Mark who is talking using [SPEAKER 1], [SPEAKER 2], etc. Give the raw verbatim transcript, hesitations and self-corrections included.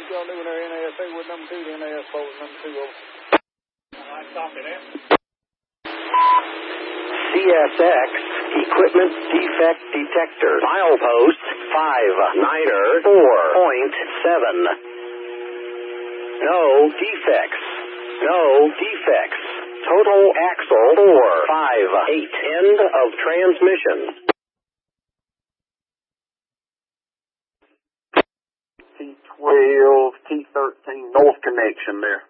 [SPEAKER 1] y'all doing there, N A S A with number two, N A S four with number two, over.
[SPEAKER 2] All right, copy that.
[SPEAKER 3] C S X Equipment Defect Detector. Milepost five niner four point seven. No defects. No defects. Total axle four five eight. End of transmission.
[SPEAKER 4] T twelve, T thirteen, north connection there.